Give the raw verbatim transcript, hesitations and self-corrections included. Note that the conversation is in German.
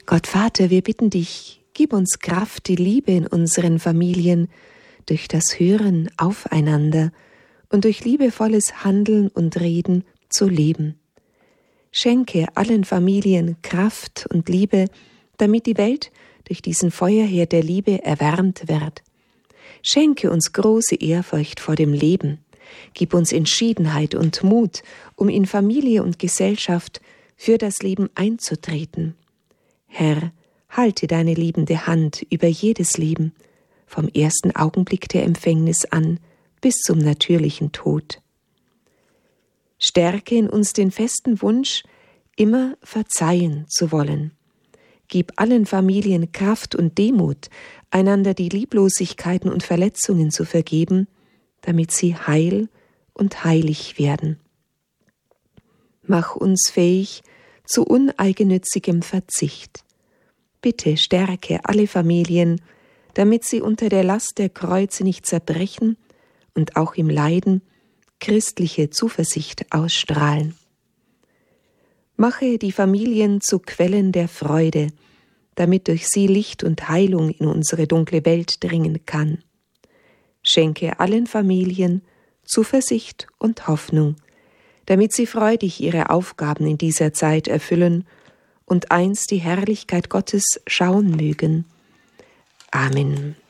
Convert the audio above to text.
Gott Vater, wir bitten dich, gib uns Kraft, die Liebe in unseren Familien durch das Hören aufeinander und durch liebevolles Handeln und Reden zu leben. Schenke allen Familien Kraft und Liebe, damit die Welt durch diesen Feuerherd der Liebe erwärmt wird. Schenke uns große Ehrfurcht vor dem Leben. Gib uns Entschiedenheit und Mut, um in Familie und Gesellschaft für das Leben einzutreten. Herr, halte deine liebende Hand über jedes Leben, vom ersten Augenblick der Empfängnis an bis zum natürlichen Tod. Stärke in uns den festen Wunsch, immer verzeihen zu wollen. Gib allen Familien Kraft und Demut, einander die Lieblosigkeiten und Verletzungen zu vergeben, damit sie heil und heilig werden. Mach uns fähig zu uneigennützigem Verzicht. Bitte stärke alle Familien, damit sie unter der Last der Kreuze nicht zerbrechen und auch im Leiden christliche Zuversicht ausstrahlen. Mache die Familien zu Quellen der Freude, damit durch sie Licht und Heilung in unsere dunkle Welt dringen kann. Schenke allen Familien Zuversicht und Hoffnung, damit sie freudig ihre Aufgaben in dieser Zeit erfüllen und einst die Herrlichkeit Gottes schauen mögen. Amen.